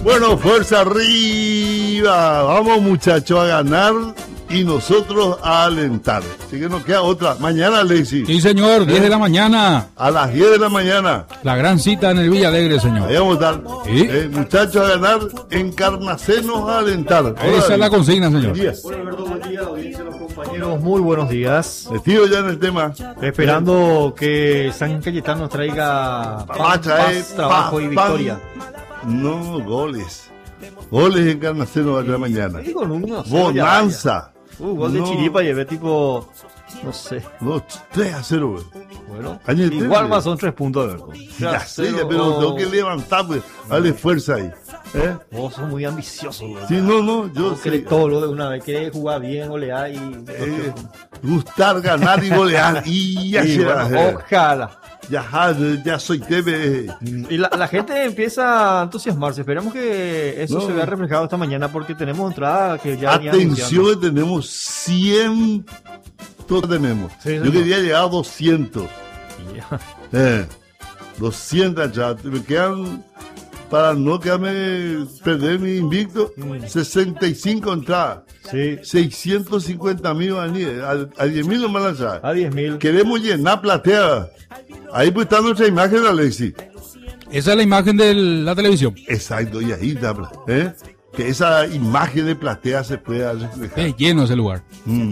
Bueno, fuerza arriba. Vamos, muchachos, a ganar y nosotros a alentar. Así que nos queda otra. Mañana, Alexis. Sí, señor, 10 de la mañana. A las 10 de la mañana. La gran cita en el Villa Alegre, señor. Ahí vamos a estar. ¿Sí? Muchachos, a ganar, encarnacenos a alentar. Esa es la consigna, señor. Bueno, Alberto, buen día, audiencia, los compañeros, muy buenos días. Metido ya en el tema. Esperando que San Cayetano nos traiga paz, trabajo y victoria. No, goles. Goles en Encarnacenos de la mañana. Digo, no, Bonanza. Gol de Chiripa llevé tipo, no sé. 3-0, güey. Bueno, Año igual más son 3 puntos, Alberto. Ya sé, pero tengo que levantar, pues. Dale fuerza ahí. Vos sos muy ambicioso, güey. Sí, no, yo sé. Querés todo lo de una vez, querés jugar bien, golear y... Gustar, ganar y golear. Y ya será. Bueno, ojalá. Ya soy TV. Y la gente empieza a entusiasmarse. Esperamos que eso se vea reflejado esta mañana porque tenemos entrada que ya... Atención, que tenemos 100. Todos tenemos. Sí, yo quería llegar a 200. Yeah. 200 ya. Me quedan, para no quedarme, perder mi invicto, 65 entradas. Sí. 650.000 a 10.000 no me lanzar. A 10.000. Queremos llenar platea. Ahí pues está nuestra imagen, Alexis. Esa es la imagen de la televisión. Exacto, y ahí está. Que esa imagen de platea se pueda reflejar. Es lleno ese lugar.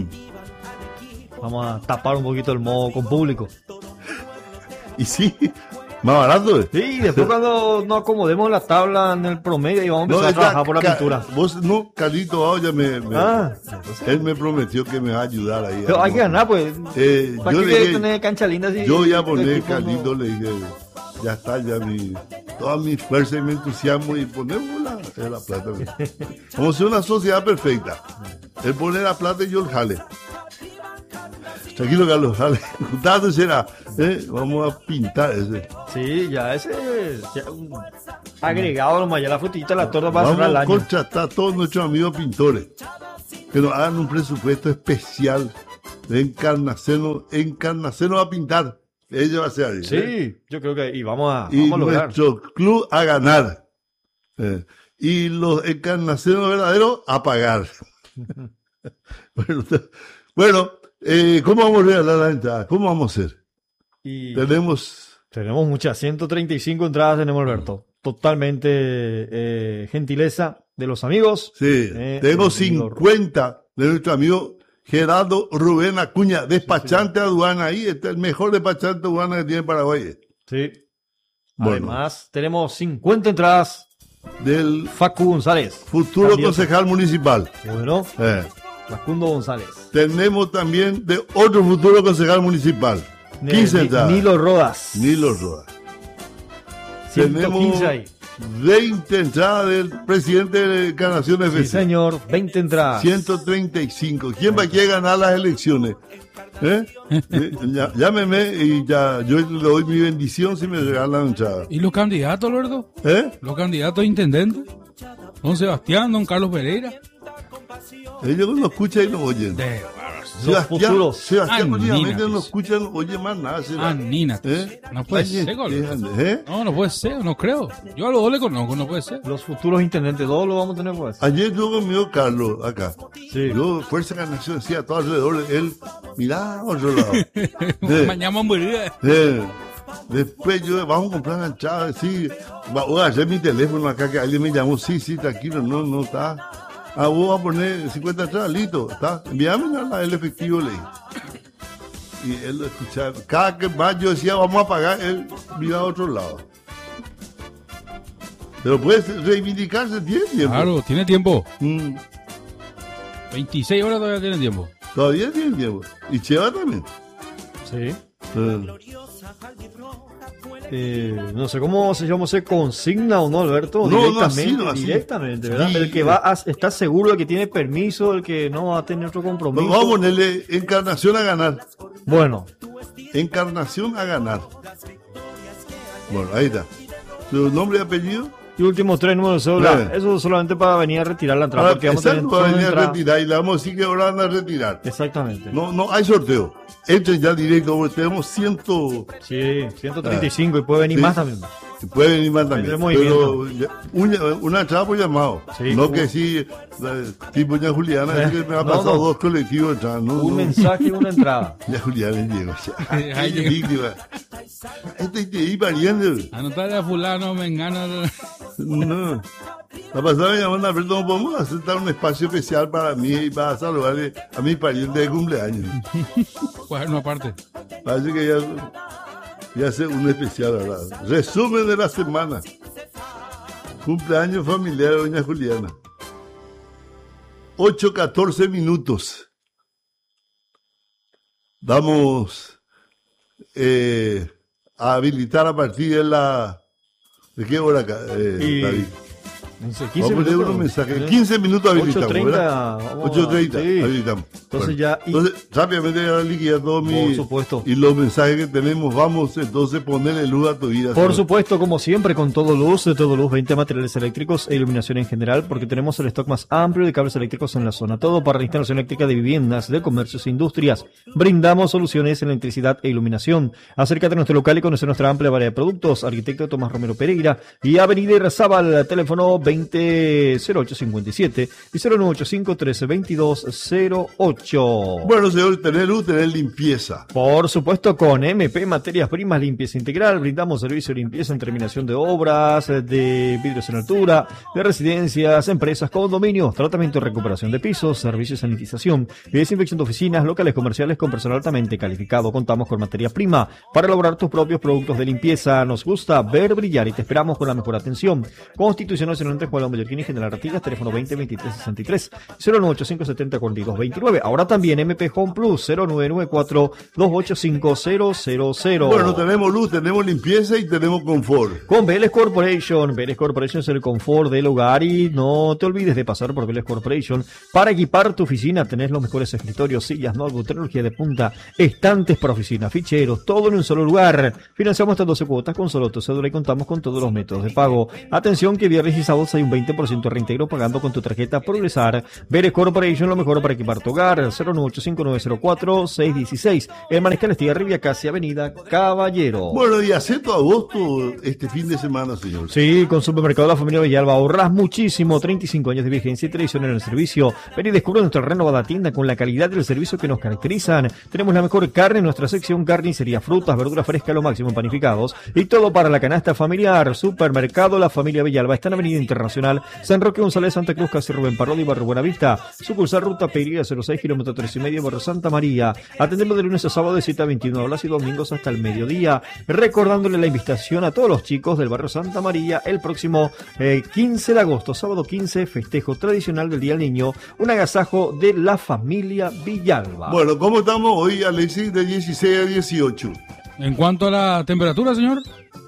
Vamos a tapar un poquito el modo con público. Y sí, más barato. Sí, después cuando nos acomodemos la tabla en el promedio y vamos a empezar a trabajar por la pintura. Vos no, Carlito ya él me prometió que me va a ayudar ahí. Pero hay que ganar, pues. ¿Para yo qué le dije, tener cancha linda si yo ya poner equipo Carlito, le dije, ya está, ya toda mi fuerza y mi entusiasmo y ponemos la plata. Vamos a ser una sociedad perfecta. Él pone la plata y yo el jale. Tranquilo, Carlos, jale. Juntado será. Vamos a pintar ese. Sí, ya ese agregado nomás, ya la frutita, la torta para cerrar el año. Vamos a contratar a todos nuestros amigos pintores que nos hagan un presupuesto especial de encarnacenos a pintar. Ella va a ser ahí. Sí, yo creo que vamos a lograr. Nuestro club a ganar. Y los encarnacenos verdaderos a pagar. Bueno, ¿cómo vamos a regalar la entrada? ¿Cómo vamos a hacer? Tenemos muchas, 135 entradas tenemos, Alberto. Totalmente gentileza de los amigos. Sí, tenemos 50 de nuestro amigo Gerardo Rubén Acuña, despachante aduana ahí. Este es el mejor despachante aduana que tiene Paraguay. Sí. Bueno. Además, tenemos 50 entradas del Facu González, futuro concejal municipal. Bueno, Facundo González. Tenemos también de otro futuro concejal municipal. 15 entradas. Nilo Rodas. 115 tenemos ahí. 20 entradas del presidente de Encarnación FC. Sí, señor, 20 entradas. 135. ¿Quién va a querer ganar las elecciones? Llámeme y ya yo le doy mi bendición si me regalan entradas. ¿Y los candidatos, Alberto? Los candidatos a intendente. Don Sebastián, don Carlos Pereira. Ellos no escuchan y no oyen. Sebastián últimamente no escucha, no oye más nada. No puede ser, No puede ser, no creo. Yo a los dos le conozco, no puede ser. Los futuros intendentes, todos los vamos a tener pues. Ayer estuvo conmigo Carlos acá. Sí. Yo, Fuerza Ganación, decía todo alrededor de él. Mirá a otro lado. Mañana morirá. Después vamos a comprar una entrada, sí. Voy a hacer mi teléfono acá, que alguien me llamó, sí, tranquilo, no está. Vos vas a poner 50 entradas, listo, ¿está? Envíame el efectivo, le dije. Y él lo escuchaba. Cada que más yo decía, vamos a pagar, él mira a otro lado. Pero puede reivindicarse, tiene tiempo. Claro, tiene tiempo. 26 horas todavía tiene tiempo. Todavía tiene tiempo. Y Cheva también. Sí. No sé cómo se consigna o no, Alberto. Directamente, ¿verdad? Sí. El que está seguro, el que tiene permiso, el que no va a tener otro compromiso. Vamos a ponerle Encarnación a ganar. Bueno. Encarnación a ganar. Bueno, ahí está. ¿Su nombre y apellido? Y últimos 3 números de cédula. Eso solamente para venir a retirar la entrada. Porque vamos para venir a retirar y le vamos a decir que ahora van a retirar. Exactamente. No hay sorteo. Entren ya directo, porque tenemos 135 y puede venir más también. Puede venir más también. Pero una entrada por llamado. Sí, no que sí, tipo ya Juliana, que me ha pasado dos colectivos. Un mensaje y una entrada. Ya Juliana llegó. Este te iba pariendo. Anotarle a fulano, mengano. No. La pasada me llaman a ver cómo podemos hacer un espacio especial para mí y para saludarle a mi pariente de cumpleaños. Pues no aparte. Parece que ya hace un especial, ¿verdad? Resumen de la semana. Cumpleaños familiar de doña Juliana. 8:14 minutos. Vamos a habilitar a partir de la... ¿De qué hora acá, David? Vamos a poner unos mensajes. 15 minutos habilitamos, 8:30 sí. Habilitamos. Entonces bueno, entonces, rápidamente ya liquida todo Por supuesto. Y los mensajes que tenemos, vamos entonces a ponerle luz a tu vida. Por supuesto, como siempre, con Todo Luz, 20 materiales eléctricos e iluminación en general, porque tenemos el stock más amplio de cables eléctricos en la zona. Todo para la instalación eléctrica de viviendas, de comercios e industrias. Brindamos soluciones en electricidad e iluminación. Acércate a nuestro local y conoce nuestra amplia variedad de productos. Arquitecto Tomás Romero Pereira y Avenida Irrazábal, teléfono 200857 y 0985-132208. Bueno, señor, tener luz, tener limpieza. Por supuesto, con MP Materias Primas Limpieza Integral brindamos servicio de limpieza en terminación de obras, de vidrios en altura, de residencias, empresas, condominios, tratamiento y recuperación de pisos, servicios de sanitización y desinfección de oficinas, locales comerciales con personal altamente calificado. Contamos con materia prima para elaborar tus propios productos de limpieza. Nos gusta ver brillar y te esperamos con la mejor atención. Constitución Nacional entre Juan Mallorquín y General Artigas, teléfono 202363 098574229. Ahora también MP Home Plus 0994285000. Bueno, tenemos luz, tenemos limpieza y tenemos confort. Con Vélez Corporation. Vélez Corporation es el confort del hogar y no te olvides de pasar por Vélez Corporation para equipar tu oficina. Tenés los mejores escritorios, sillas, notebook, tecnología de punta, estantes para oficina, ficheros, todo en un solo lugar. Financiamos hasta 12 cuotas con solo tu cédula y contamos con todos los métodos de pago. Atención que viernes y sábados hay un 20% de reintegro pagando con tu tarjeta Progresar. Vélez Corporation, lo mejor para equipar tu hogar. 0985904-616. El Mariscal Estiga Rivia, casi Avenida Caballero. Bueno, y acepto agosto este fin de semana, señor. Sí, con Supermercado La Familia Villalba ahorras muchísimo. 35 años de vigencia y tradición en el servicio. Ven y descubre nuestra renovada tienda con la calidad del servicio que nos caracterizan. Tenemos la mejor carne en nuestra sección carnicería, frutas, verduras frescas, lo máximo en panificados y todo para la canasta familiar. Supermercado La Familia Villalba está en Avenida Internacional, San Roque González, Santa Cruz, casi Rubén Parodi, Barrio Buenavista. Sucursal Ruta Pereira 06, kilómetro 3,5, Barrio Santa María. Atendemos de lunes a sábado de 7 a 21 horas y domingos hasta el mediodía. Recordándole la invitación a todos los chicos del Barrio Santa María el próximo 15 de agosto, sábado 15, festejo tradicional del Día del Niño, un agasajo de La Familia Villalba. Bueno, ¿cómo estamos hoy, Alexis, de 16 a 18? En cuanto a la temperatura, señor,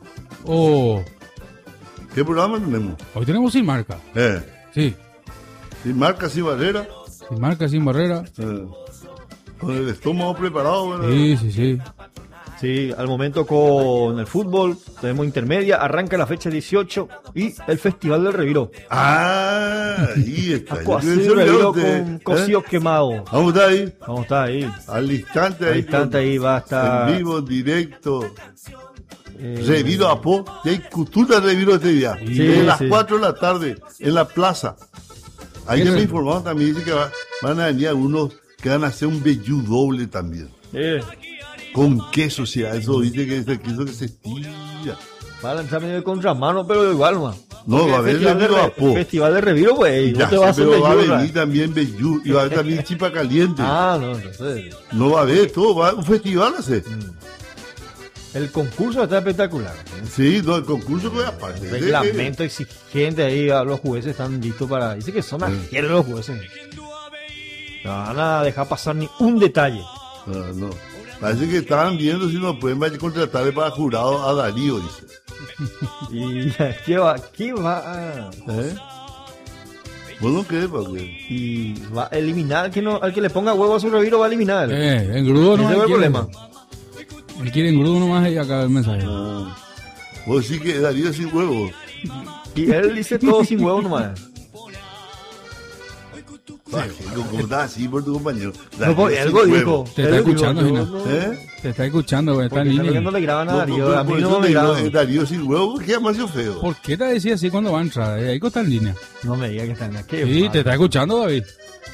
¿qué programa tenemos? Hoy tenemos sin marca. Sí. Sin marca, sin barrera. Sin marca, sin barrera. Con el estómago preparado, ¿verdad? Sí. Sí, al momento con el fútbol tenemos intermedia, arranca la fecha 18 y el Festival del Reviró. Ahí está. Reviró con cocidos quemados. Vamos a estar ahí. Al instante ahí va a estar. En vivo, en directo. Reviro a Po. Y hay cultura de Reviro este día. Sí, a las 4 de la tarde en la plaza. Ahí ya me informaron también, dice que van a venir algunos que van a hacer un vellú doble también. Con queso, eso dice que es el queso que se estira. Va a lanzar medio de contramano, pero igual, man. No, va a haber Reviro a Po. Festival de Reviro, güey. No te va a hacer pero va a venir también vellú. Y va a haber también chipa caliente. No sé. No va a haber todo, va a un festival a hacer. El concurso está espectacular. Sí, el concurso que aparte. Reglamento exigente ahí, los jueces están listos para... Dice que son ajeros los jueces. No van a dejar pasar ni un detalle. No. Parece que estaban viendo si nos pueden contratar para jurado a Darío, dice. ¿Y qué va a...? ¿Vos no crees, porque? Y va a eliminar al que le ponga huevo a su Reviro, va a eliminar. Engrudo no es el problema. Él quiere engrudo nomás y acá el mensaje. Vos sí que Darío sin huevo. Y él dice todo sin huevo nomás. ¿Cómo estás así por tu compañero? No, porque algo dijo. Te está escuchando, Gina. Te está escuchando, güey. Está en línea. No le graban a Darío. A mí no me graban. Darío sin huevo, queda demasiado feo. ¿Por qué te decía así cuando va a entrar? Ahí está en línea. No me digas que está en línea. Sí, te está escuchando, David.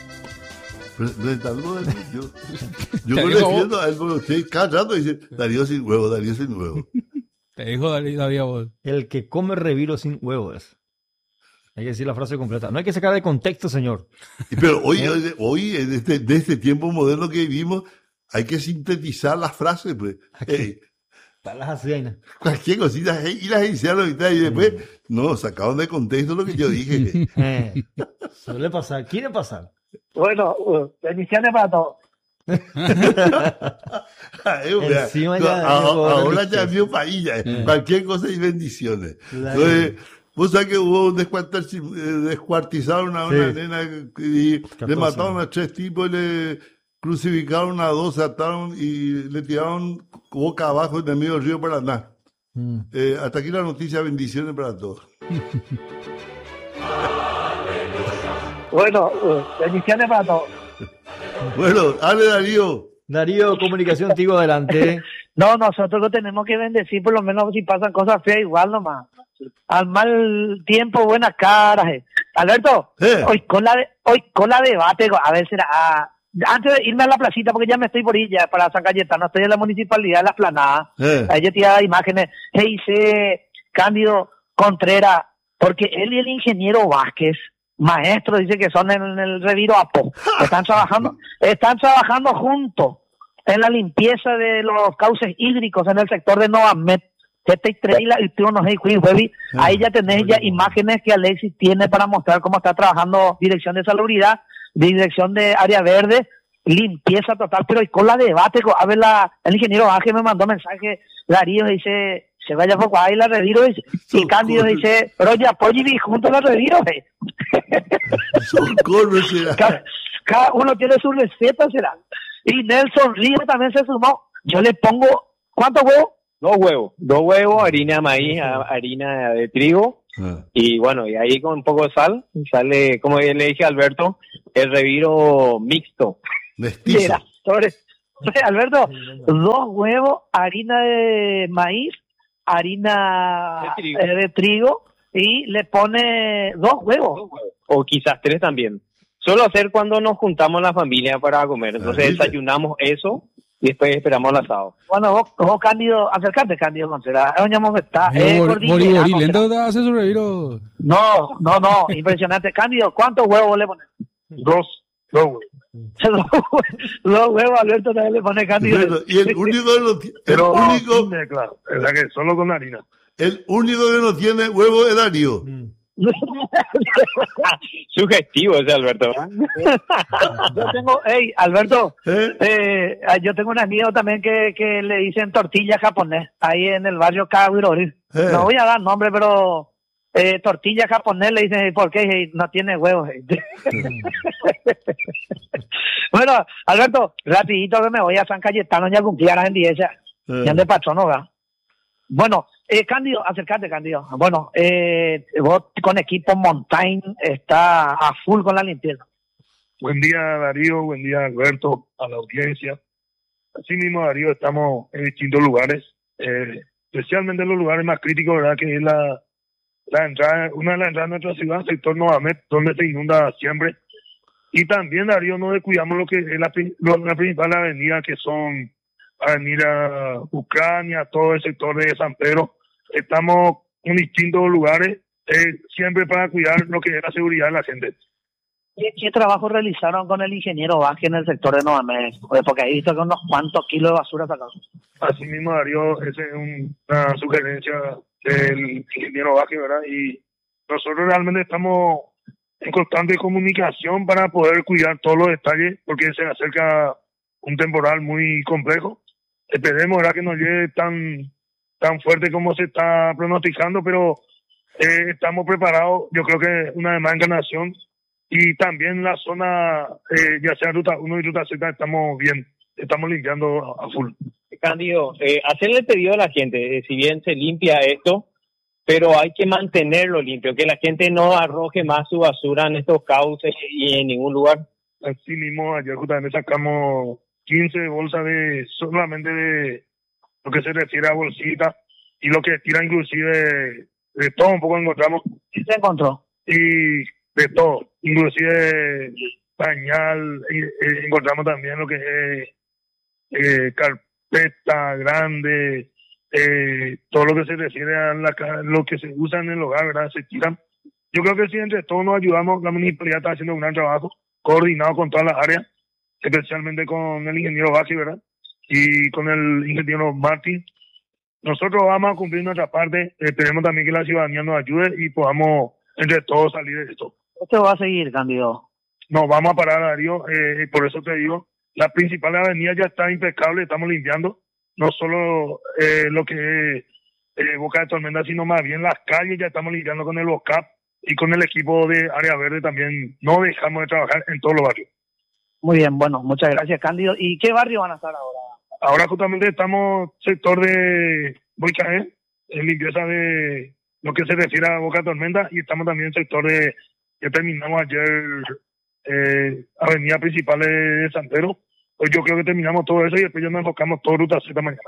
Yo me defiendo a él porque usted cada rato dice Darío sin huevo, Darío sin huevo. Te dijo David a vos. El que come reviro sin huevos. Hay que decir la frase completa. No hay que sacar de contexto, señor. Pero hoy de este tiempo moderno que vivimos, hay que sintetizar las frases. Pues. Las asianas. Cualquier cosita, y las iniciaron y después, no, sacaron de contexto lo que yo dije. Suele pasar, quiere pasar. Bueno, bendiciones para todos. Ahora ya vio país, cualquier cosa y bendiciones. Entonces, vos sabés que hubo un descuartizaron a una nena y le mataron a 3 tipos y le crucificaron a 2, se ataron y le tiraron boca abajo en el medio del río Paraná. Hasta aquí la noticia, bendiciones para todos. Bueno, bendiciones para todos. Bueno, dale Darío. Darío, comunicación contigo, adelante. No, nosotros lo tenemos que bendecir, por lo menos si pasan cosas feas, igual nomás. Al mal tiempo, buenas caras. Alberto, hoy con la debate, a ver, será... Antes de irme a la placita, porque ya me estoy por ir ya para San Cayetano, estoy en la municipalidad de La Esplanada. Ahí yo tiraba imágenes. Dice Cándido Contreras, porque él y el ingeniero Vázquez, maestro, dice que son en el Reviro Apo. Están trabajando juntos en la limpieza de los cauces hídricos en el sector de Novamet. Ahí ya tenés ya imágenes que Alexis tiene para mostrar cómo está trabajando Dirección de Salubridad, Dirección de Área Verde, limpieza total, pero y con la debate, a ver, el ingeniero Ángel me mandó mensaje, Darío dice, se vaya poco ahí la Reviro, y Cándido dice, pero ya apoyo y juntos la Reviro, cada uno tiene su receta, será. Y Nelson Río también se sumó. Yo le pongo, ¿cuántos huevos? 2 huevos, harina de maíz, harina de trigo, y bueno, y ahí con un poco de sal, sale, como le dije a Alberto, el reviro mixto. Mestizo. Mira, Alberto, 2 huevos, harina de maíz, harina de trigo, y le pone 2 huevos. O quizás 3 también. Suelo hacer cuando nos juntamos la familia para comer, entonces desayunamos eso, y después esperamos el asado. Bueno, vos Cándido, acercate, Cándido Contreras. Está lento hace su reviro. No, impresionante. Cándido, ¿cuántos huevos le pones? 2 huevos. 2 huevos, Alberto también le pone Cándido. Bueno, y el único claro, es la que solo con harina. El único que no tiene huevo es Darío. Sugestivo ese Alberto. Yo tengo, Alberto, yo tengo un amigo también que le dicen tortilla japonés, ahí en el barrio Kawirori. No voy a dar nombre, pero tortilla japonés le dicen, ¿por qué? No tiene huevos. Bueno, Alberto, rapidito que me voy a San Cayetano ya cumplí a la gente esa. Ya de patrón, ¿verdad? Bueno, Cándido, acércate, Cándido. Bueno, vos con equipo Montaigne está a full con la limpieza. Buen día, Darío. Buen día, Alberto, a la audiencia. Así mismo, Darío, estamos en distintos lugares, especialmente en los lugares más críticos, ¿verdad? Que es la entrada, una de las entradas de nuestra ciudad, sector Novamet, donde se inunda siempre. Y también, Darío, no descuidamos lo que es la principal avenida, que son Avenida Ucrania, todo el sector de San Pedro. Estamos en distintos lugares, siempre para cuidar lo que es la seguridad de la gente. ¿Qué trabajo realizaron con el ingeniero Vázquez en el sector de Novamet? Porque he visto que unos cuantos kilos de basura sacaron. Así mismo, Darío, esa es una sugerencia del ingeniero Vázquez, ¿verdad? Y nosotros realmente estamos en constante comunicación para poder cuidar todos los detalles, porque se acerca un temporal muy complejo. Esperemos, ¿verdad?, que no llegue tan fuerte como se está pronosticando, pero estamos preparados. Yo creo que una vez más Encarnación y también la zona, ya sea Ruta 1 y Ruta Z, estamos bien, estamos limpiando a full. Cándido, hacerle el pedido a la gente, si bien se limpia esto, pero hay que mantenerlo limpio, que la gente no arroje más su basura en estos cauces y en ningún lugar. Así mismo, ayer justamente sacamos 15 bolsas solamente de lo que se refiere a bolsitas y lo que tira inclusive de todo un poco encontramos. ¿Qué se encontró? Y de todo, inclusive pañal, encontramos también lo que es carpeta grande, todo lo que se refiere a lo que se usa en el hogar, ¿verdad? Se tiran. Yo creo que si entre todos nos ayudamos, la municipalidad está haciendo un gran trabajo, coordinado con todas las áreas, especialmente con el ingeniero Bassi, ¿verdad? Y con el ingeniero Martín. Nosotros vamos a cumplir nuestra parte, esperemos también que la ciudadanía nos ayude y podamos entre todos salir de esto. ¿Esto va a seguir, Cándido? No, vamos a parar, Darío, por eso te digo, la principal avenida ya está impecable, estamos limpiando, no solo lo que es Boca de Tormenta, sino más bien las calles ya estamos limpiando con el BOCAP y con el equipo de Área Verde también, no dejamos de trabajar en todos los barrios. Muy bien, bueno, muchas gracias, Cándido. ¿Y qué barrio van a estar ahora? Ahora justamente estamos sector de Boicaé, en limpieza de lo que se refiere a Boca de Tormenta, y estamos también en sector de, que terminamos ayer, avenida principal de San Pedro. Pues yo creo que terminamos todo eso y después ya nos enfocamos todo ruta 7 mañana.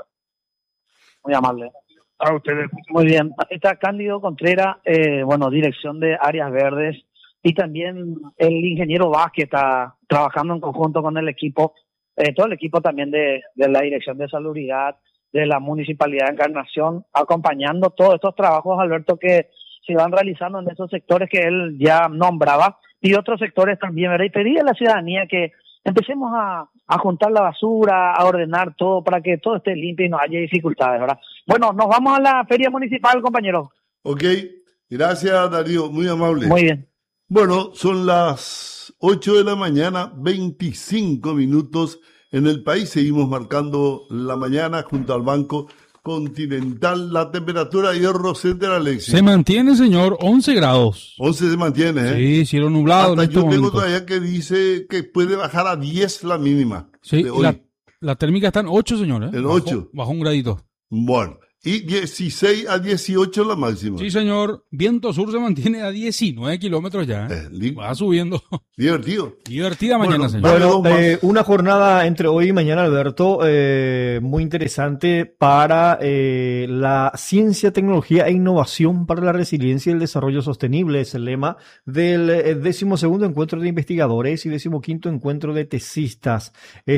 Muy amable. A ustedes. Muy bien. Está Cándido Contreras, dirección de Áreas Verdes, y también el ingeniero Vázquez está trabajando en conjunto con el equipo, todo el equipo también de la Dirección de Salubridad, de la Municipalidad de Encarnación, acompañando todos estos trabajos, Alberto, que se van realizando en esos sectores que él ya nombraba, y otros sectores también, ¿verdad? Y pedir a la ciudadanía que empecemos a juntar la basura, a ordenar todo para que todo esté limpio y no haya dificultades, ¿verdad? Bueno, nos vamos a la feria municipal, compañero. Ok, gracias, Darío, muy amable. Muy bien. Bueno, son las 8 de la mañana, 25 minutos en el país. Seguimos marcando la mañana junto al Banco Continental. La temperatura de Hierro Center, Alexis. Se mantiene, señor, 11 grados. 11 se mantiene, ¿eh? Sí, cielo nublado. Hasta yo tengo todavía que dice que puede bajar a 10 la mínima. Sí, la térmica está en 8, señor, ¿eh? En 8. Bajó un gradito. Bueno. Y 16 a 18 la máxima. Sí, señor. Viento sur se mantiene a 19 kilómetros ya. Va subiendo. Divertido. Divertida mañana, señor. Bueno, una jornada entre hoy y mañana, Alberto, muy interesante para la ciencia, tecnología e innovación para la resiliencia y el desarrollo sostenible. Es el lema del 12º encuentro de investigadores y 15º encuentro de tesistas.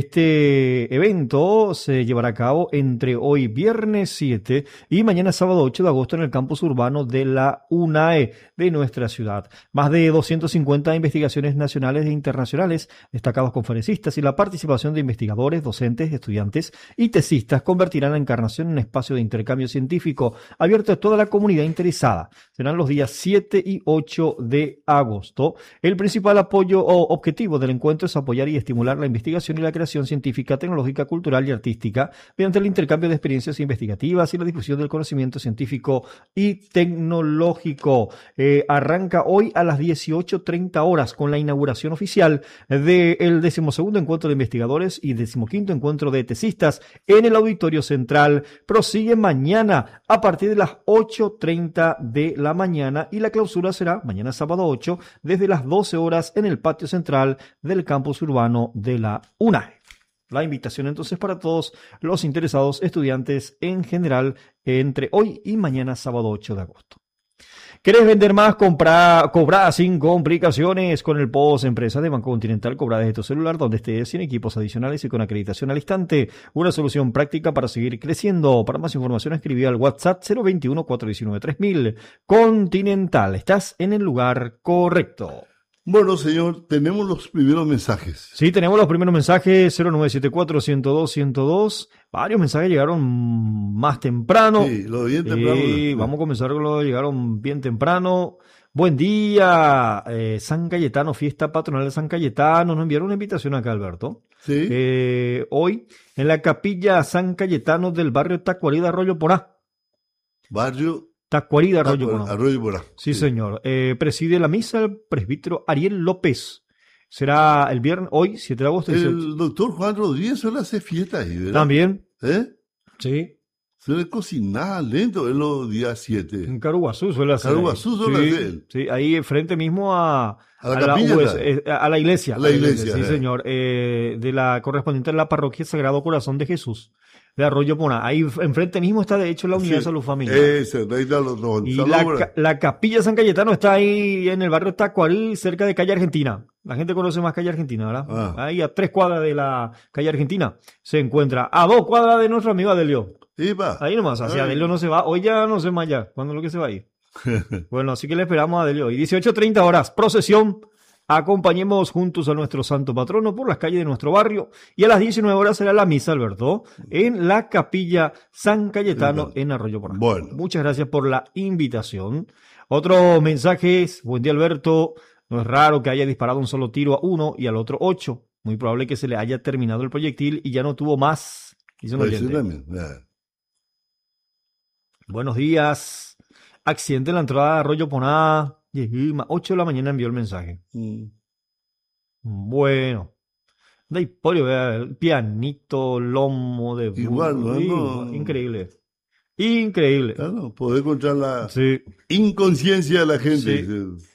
Este evento se llevará a cabo entre hoy viernes 7 y mañana sábado 8 de agosto en el campus urbano de la UNAE de nuestra ciudad. Más de 250 investigaciones nacionales e internacionales, destacados conferencistas y la participación de investigadores, docentes, estudiantes y tesistas convertirán a Encarnación en un espacio de intercambio científico abierto a toda la comunidad interesada. Serán los días 7 y 8 de agosto. El principal apoyo o objetivo del encuentro es apoyar y estimular la investigación y la creación científica, tecnológica, cultural y artística mediante el intercambio de experiencias investigativas y la difusión del conocimiento científico y tecnológico. Arranca hoy a las 18:30 horas con la inauguración oficial del 12º encuentro de investigadores y 15º encuentro de tesistas en el Auditorio Central. Prosigue mañana a partir de las 8:30 de la mañana y la clausura será mañana sábado 8 desde las 12 horas en el patio central del campus urbano de la UNAE. La invitación entonces para todos los interesados, estudiantes en general, entre hoy y mañana sábado 8 de agosto. ¿Querés vender más? Cobra sin complicaciones con el POS Empresa de Banco Continental. Cobra desde tu celular donde estés, sin equipos adicionales y con acreditación al instante. Una solución práctica para seguir creciendo. Para más información escribí al WhatsApp 021-419-3000. Continental, estás en el lugar correcto. Bueno, señor, tenemos los primeros mensajes. Sí, tenemos los primeros mensajes, 0974-102-102. Varios mensajes llegaron más temprano. Sí, lo bien temprano. Sí, vamos a comenzar con los que llegaron bien temprano. Buen día, San Cayetano, fiesta patronal de San Cayetano. Nos enviaron una invitación acá, Alberto. Sí. Hoy, en la capilla San Cayetano del barrio Tacuarida, Arroyo Porá. Barrio Tacuarida, Arroyo Porá. Sí, señor. Preside la misa el presbítero Ariel López. Será el viernes, hoy, 7 de agosto. El doctor Juan Rodríguez suele hacer fiesta ahí, ¿verdad? También. ¿Eh? Sí. suele cocinar lento en los días 7. En Caruguazú suele hacer. Caruguazú suele hacer. Sí, ahí frente mismo a la capilla, a la iglesia. A la iglesia, sí, señor. De la correspondiente a la parroquia Sagrado Corazón de Jesús de Arroyo Poná. Ahí enfrente mismo está de hecho la unidad de salud familiar. Ahí están los dos. Y la capilla San Cayetano está ahí en el barrio Tacuarí, cerca de Calle Argentina. La gente conoce más Calle Argentina, ¿verdad? Ahí a 3 cuadras de la Calle Argentina se encuentra. A 2 cuadras de nuestro amigo Adelio. Ahí nomás, hacia Adelio no se va. Hoy ya no sé más ya, ¿cuándo es lo que se va a ir? Bueno, así que le esperamos a Adelio. Y 18:30 horas, procesión. Acompañemos juntos a nuestro santo patrono por las calles de nuestro barrio. Y a las 19 horas será la misa, Alberto, en la capilla San Cayetano en Arroyo Poná. Bueno. Muchas gracias por la invitación. Otro mensaje es: buen día, Alberto. No es raro que haya disparado un solo tiro a uno y al otro 8. Muy probable que se le haya terminado el proyectil y ya no tuvo más. Dice un oyente. Buenos días. Accidente en la entrada de Arroyo Poná. 8 de la mañana envió el mensaje. Bueno. De Hipolio, el pianito, lomo de... Igual, no. Increíble. Increíble. Claro, poder encontrar la inconsciencia de la gente.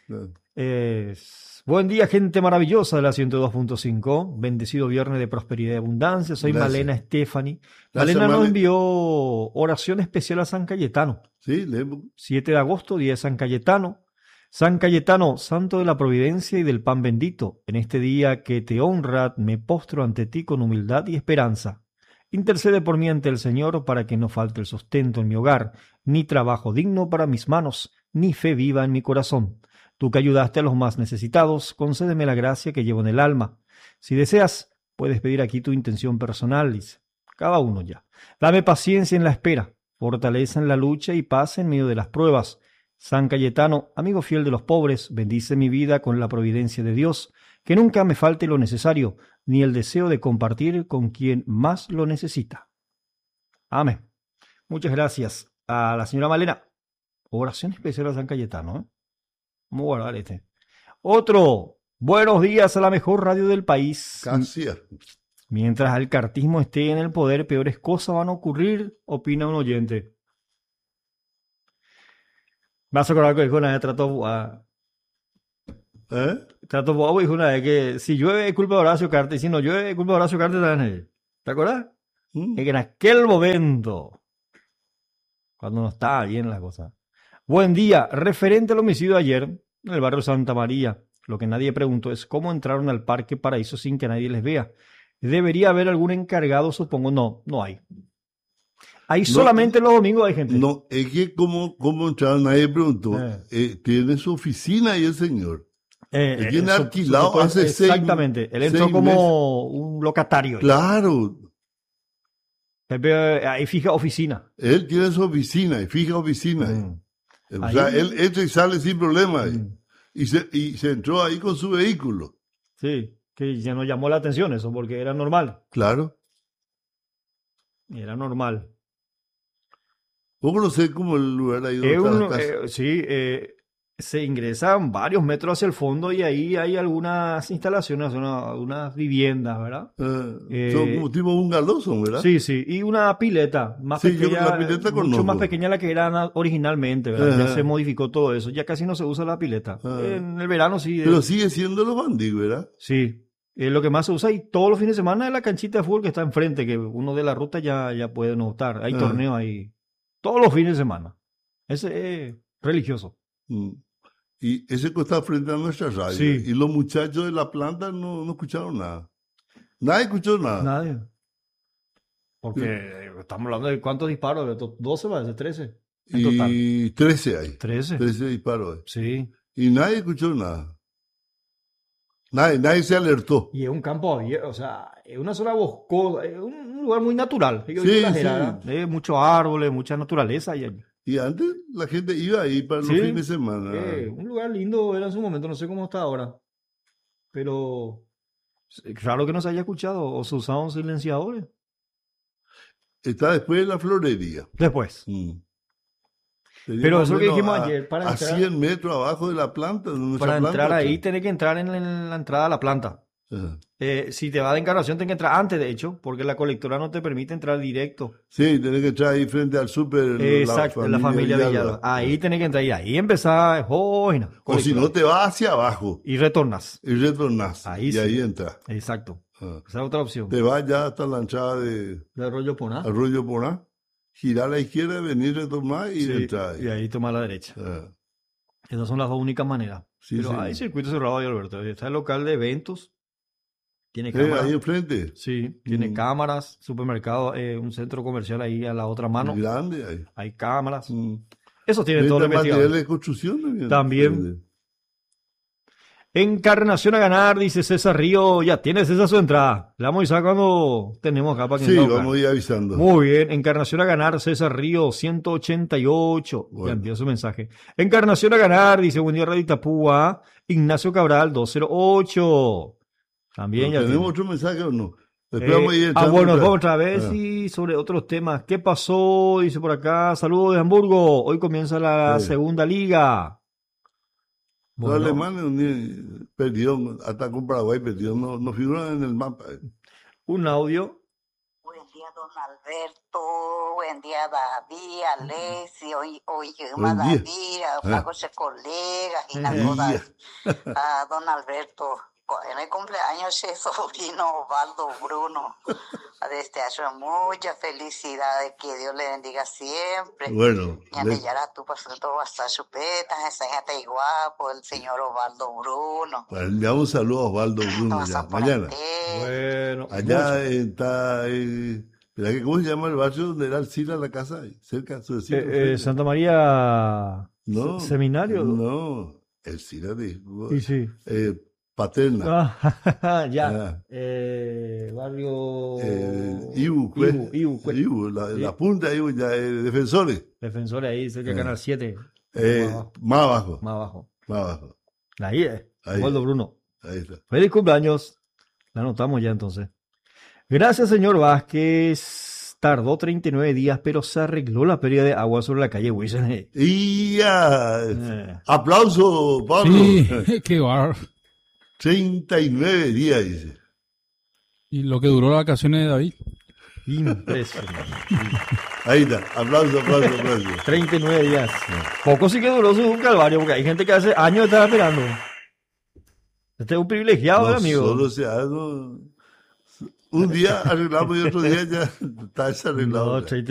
Buen día, gente maravillosa de la 102.5. Bendecido viernes de prosperidad y abundancia. Soy Malena Stephanie. Malena nos envió oración especial a San Cayetano. Sí, leemos. 7 de agosto, día de San Cayetano. San Cayetano, santo de la providencia y del pan bendito, en este día que te honra, me postro ante ti con humildad y esperanza. Intercede por mí ante el Señor para que no falte el sustento en mi hogar, ni trabajo digno para mis manos, ni fe viva en mi corazón. Tú que ayudaste a los más necesitados, concédeme la gracia que llevo en el alma. Si deseas, puedes pedir aquí tu intención personal, dice. Cada uno ya. Dame paciencia en la espera, fortaleza en la lucha y paz en medio de las pruebas. San Cayetano, amigo fiel de los pobres, bendice mi vida con la providencia de Dios, que nunca me falte lo necesario, ni el deseo de compartir con quien más lo necesita. Amén. Muchas gracias a la señora Malena. Oración especial a San Cayetano, ¿eh? Vamos a guardar este. Otro. Buenos días a la mejor radio del país. Gracias. Mientras el cartismo esté en el poder, peores cosas van a ocurrir, opina un oyente. Vas a acordar que dijo una vez Trato Boa, dijo una vez que si llueve es culpa de Horacio Cartes, y si no llueve es culpa de Horacio Cartes también. ¿Te acuerdas? Que en aquel momento, cuando no estaba bien la cosa. Buen día. Referente al homicidio de ayer en el barrio Santa María, lo que nadie preguntó es cómo entraron al Parque Paraíso sin que nadie les vea. ¿Debería haber algún encargado? Supongo. No hay. Ahí solamente los domingos hay gente. No, es que como entraron, nadie preguntó. Tiene su oficina ahí el señor. Tiene alquilado hace 6 meses. Exactamente. Él entró como un locatario. Claro. Ahí fija oficina. Él tiene su oficina y fija oficina. O sea, él entra y sale sin problema. Y se entró ahí con su vehículo. Sí, que ya nos llamó la atención eso, porque era normal. Claro. Era normal. ¿Vos conocés cómo el lugar ahí donde está? Sí, se ingresan varios metros hacia el fondo y ahí hay algunas instalaciones, unas viviendas, ¿verdad? Son como tipo bungalows, ¿verdad? Sí, y una pileta más pequeña, la pileta mucho más pequeña de la que era originalmente, ¿verdad? Ya se modificó todo eso, ya casi no se usa la pileta. En el verano sí. Pero sigue siendo los bandidos, ¿verdad? Sí. Lo que más se usa y todos los fines de semana es la canchita de fútbol que está enfrente, que uno de la ruta ya puede no estar. Hay torneos ahí. Todos los fines de semana. Ese es religioso. Y ese que está frente a nuestra radio. Sí. Y los muchachos de la planta no escucharon nada. Nadie escuchó nada. Nadie. Porque estamos hablando de cuántos disparos. 12 parece, 13. En total. Y 13 hay. 13 disparos. Sí. Y nadie escuchó nada. Nadie se alertó. Y es un campo abierto, o sea, es una zona boscosa, es un lugar muy natural. Sí. Muchos árboles, mucha naturaleza. Y antes la gente iba ahí para los fines de semana. Un lugar lindo era en su momento, no sé cómo está ahora. Pero raro que no se haya escuchado o se usaban silenciadores. Está después de la florería. Después. Pero eso que dijimos ayer, para entrar, a 100 metros abajo de la planta. Para entrar ahí, tenés que entrar en la entrada a la planta. Si te vas de Encarnación, tienes que entrar antes, de hecho, porque la colectora no te permite entrar directo. Sí, tenés que entrar ahí frente al súper. Exacto, la familia Villalba. Ahí tenés que entrar y ahí empezás. O si no, te vas hacia abajo. Y retornas. Ahí sí. Ahí entras. Exacto. Esa es otra opción. Te vas ya hasta la entrada de Arroyo Poná. Girar a la izquierda, venir, retornar y entrar ahí. Y ahí tomar a la derecha. Esas son las dos únicas maneras. Pero hay circuito cerrado ahí, Alberto. Está el local de eventos. Tiene cámaras. Ahí enfrente. Sí, tiene cámaras, supermercado, un centro comercial ahí a la otra mano. Muy grande ahí. Hay cámaras. Eso tiene todo el material de construcción también. Encarnación a ganar, dice César Río. Ya tienes esa su entrada. La vamos a avisar cuando tenemos acá para que vamos a ir avisando. Muy bien. Encarnación a ganar, César Río, 188. Bueno. Ya envió su mensaje. Encarnación a ganar, dice buen día Radio Itapúa. Ignacio Cabral, 208. También ya ¿tenemos otro mensaje o no? Bueno, vamos otra vez y sobre otros temas. ¿Qué pasó? Dice por acá. Saludos de Hamburgo. Hoy comienza la segunda liga. Los alemanes perdió, hasta con Paraguay perdió, no figuran en el mapa. Un audio. Buen día, don Alberto. Buen día, David, Alessi. Hoy David, a sus colegas y a don Alberto. En el cumpleaños de sobrino Osvaldo Bruno. Desde hace muchas felicidades, que Dios le bendiga siempre. Bueno. Y anhellará tu pasando hasta su peta, enséñate guapo, el señor Osvaldo Bruno. Bueno, enviamos un saludo a Osvaldo Bruno ya, mañana. Bueno. Allá está, ¿cómo se llama el barrio donde era el Sila, la casa? Cerca, su vecino. Santa María. No. ¿Seminario? No, el Sila de... Y sí. Paterna. Ya. Barrio. Ibu, la punta Ibu, ya, Defensores. Defensores ahí, cerca de Canal 7. Más abajo. Ahí es. Osvaldo Bruno. Ahí está. Feliz cumpleaños. La anotamos ya entonces. Gracias, señor Vázquez. Tardó 39 días, pero se arregló la pérdida de agua sobre la calle Wilson. Y ya. Aplauso, Pablo. Sí, qué barro. 39 días, dice. Y lo que duró las vacaciones de David. Impresionante. Ahí está, aplauso. 39 días. Poco sí que duró su calvario, porque hay gente que hace años estaba esperando. Este es un privilegiado, amigo. Solo se hace un día arreglamos y otro día ya está desarreglado.